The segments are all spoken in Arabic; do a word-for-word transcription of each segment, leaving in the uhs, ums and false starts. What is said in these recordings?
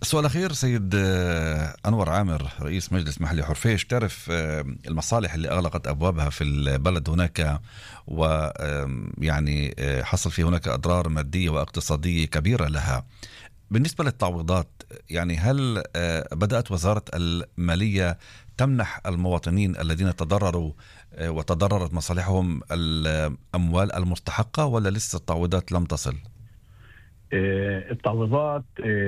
السؤال الأخير سيد أنور عامر رئيس مجلس محلي حرفيش، تعرف المصالح اللي أغلقت أبوابها في البلد هناك، ويعني حصل في هناك أضرار مادية واقتصادية كبيرة لها. بالنسبة للتعويضات، يعني هل بدأت وزارة المالية تمنح المواطنين الذين تضرروا وتضررت مصالحهم الأموال المستحقة، ولا لسه التعويضات لم تصل؟ التعويضات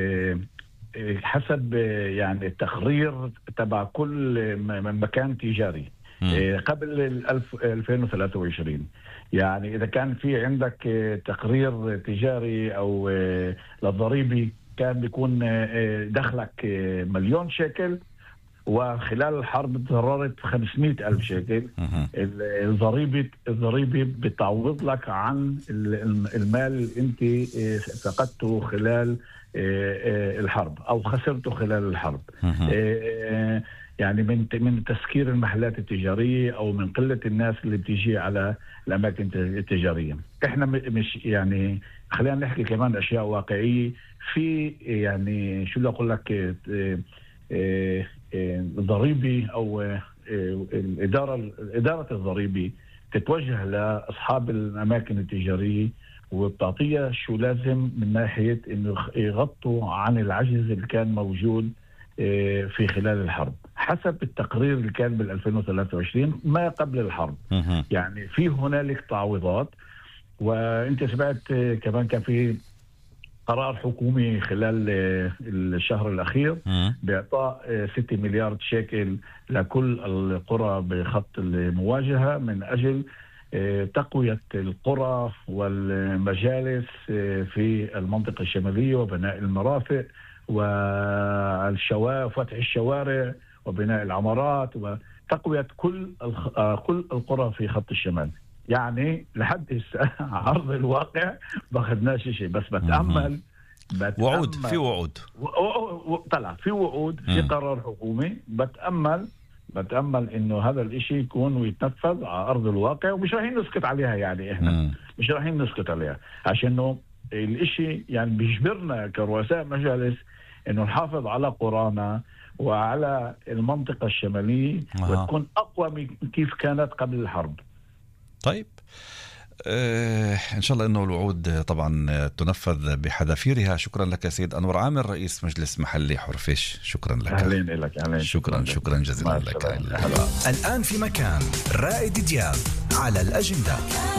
حسب يعني التقرير تبع كل مكان تجاري م. قبل ألفين وثلاثة وعشرين. يعني إذا كان في عندك تقرير تجاري أو للضريبي كان بيكون دخلك مليون شيكل، وخلال الحرب تضررت خمسمائة ألف شيكل، الضريبة الضريبة بتعوض لك عن المال اللي انت فقدته خلال الحرب او خسرته خلال الحرب. يعني من من تسكير المحلات التجارية او من قلة الناس اللي بتيجي على الاماكن التجارية. احنا مش يعني خلينا نحكي كمان اشياء واقعية في، يعني شو بدي اقول لك، الضريبي او الاداره اداره الضريبي تتوجه لاصحاب الاماكن التجاريه وبتعطيها شو لازم من ناحيه انه يغطوا عن العجز اللي كان موجود في خلال الحرب حسب التقرير اللي كان بال ألفين وثلاثة وعشرين ما قبل الحرب. يعني في هنالك تعويضات، وانت سمعت كمان كان في قرار حكومي خلال الشهر الأخير بإعطاء ستة مليار شيكل لكل القرى بخط المواجهة من أجل تقوية القرى والمجالس في المنطقة الشمالية وبناء المرافق والشوارع وفتح الشوارع وبناء العمارات وتقوية كل كل القرى في خط الشمال. يعني لحد هسه عرض الواقع ما خدناش شيء، بس بتأمل, بتأمل وعود في وعود طلع في وعود في قرار حكومي. بتأمل بتأمل انه هذا الاشي يكون ويتنفذ على ارض الواقع، ومش رايحين نسكت عليها. يعني احنا مم. مش رايحين نسكت عليها عشان انه الاشي يعني بيجبرنا كرؤساء مجالس انه نحافظ على قرانا وعلى المنطقة الشمالية آه. وتكون اقوى من كيف كانت قبل الحرب. طيب آه إن شاء الله أنه الوعود طبعا تنفذ بحذافيرها. شكرا لك سيد أنور عامر رئيس مجلس محلي حرفيش. شكرا لك. أهلين لك. أهلين. شكرا شكرا جزيلا لك. الآن في مكان رائد دياب على الأجندة.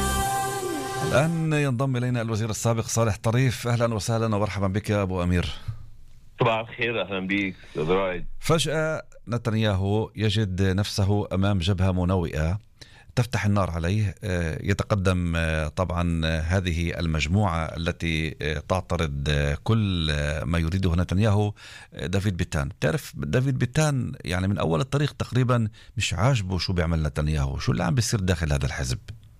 الآن ينضم إلينا الوزير السابق صالح طريف. أهلا وسهلا ومرحبا بك أبو أمير. صباح الخير. أهلا بك رائد. فجأة نتنياهو يجد نفسه أمام جبهة منوئة تفتح النار عليه. يتقدم طبعا هذه المجموعة التي تعترض كل ما يريده نتنياهو دافيد بيتان. تعرف دافيد بيتان يعني من أول الطريق تقريبا مش عاجبه شو بيعمل نتنياهو. شو اللي عم بيصير داخل هذا الحزب؟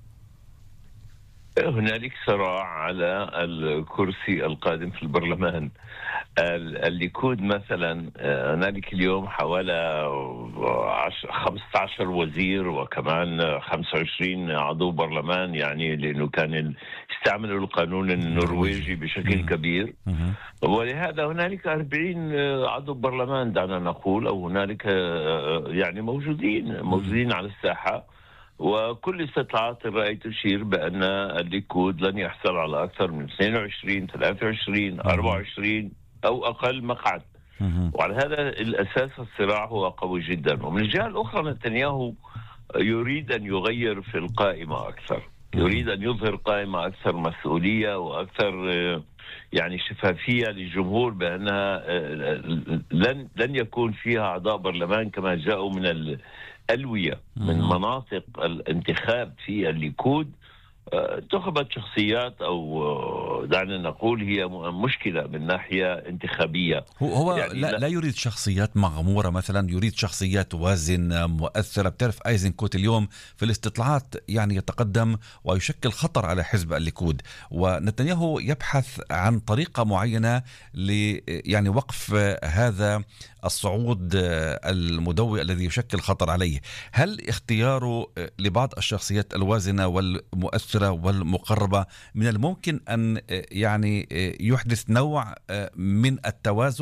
هنالك صراع على الكرسي القادم في البرلمان. الليكود مثلا هنالك اليوم حوالي خمسة عشر وزير وكمان خمسة وعشرين عضو برلمان، يعني لأنه كان استعملوا القانون النرويجي بشكل كبير، ولهذا هنالك أربعين عضو برلمان دعنا نقول، أو هنالك يعني موجودين موجودين على الساحة. وكل استطلاعات الرأي تشير بأن الليكود لن يحصل على أكثر من اثنين وعشرين ثلاثة وعشرين أربعة وعشرين أو أقل مقعد. وعلى هذا الأساس الصراع هو قوي جدا. ومن الجهة الأخرى نتنياهو يريد أن يغير في القائمة أكثر، يريد أن يظهر قائمة أكثر مسؤولية وأكثر يعني شفافية للجمهور، بأنها لن لن يكون فيها أعضاء برلمان كما جاءوا من الألوية من مناطق الانتخاب في الليكود. انتخبت شخصيات أو دعنا نقول هي مشكلة من ناحية انتخابية. هو, هو يعني لا, لا يريد شخصيات مغمورة مثلا، يريد شخصيات وازنة مؤثرة. بتعرف ايزنكوت اليوم في الاستطلاعات يعني يتقدم ويشكل خطر على حزب الليكود، ونتنياهو يبحث عن طريقة معينة ل يعني وقف هذا الصعود المدوي الذي يشكل خطر عليه. هل اختياره لبعض الشخصيات الوازنة والمؤثرة والمقربة من الممكن أن يعني يحدث نوع من التوازن